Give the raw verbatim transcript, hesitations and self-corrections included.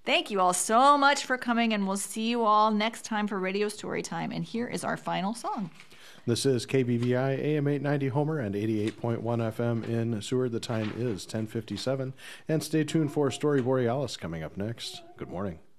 Thank you all so much for coming, and we'll see you all next time for Radio Storytime. And here is our final song. This is K B V I A M eight ninety Homer and eighty-eight point one F M in Seward. The time is ten fifty-seven. And stay tuned for Story Borealis coming up next. Good morning.